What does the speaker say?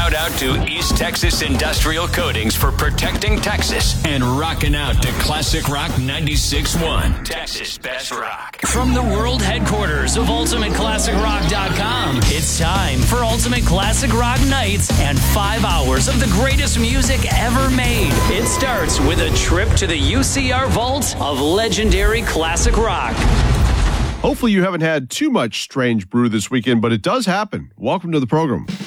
Shout out to East Texas Industrial Coatings for protecting Texas and rocking out to Classic Rock 96.1, Texas Best Rock. From the world headquarters of UltimateClassicRock.com, it's time for Ultimate Classic Rock Nights and 5 hours of the greatest music ever made. It starts with a trip to the UCR vault of legendary classic rock. Hopefully you haven't had too much strange brew this weekend, but it does happen. Welcome to the program.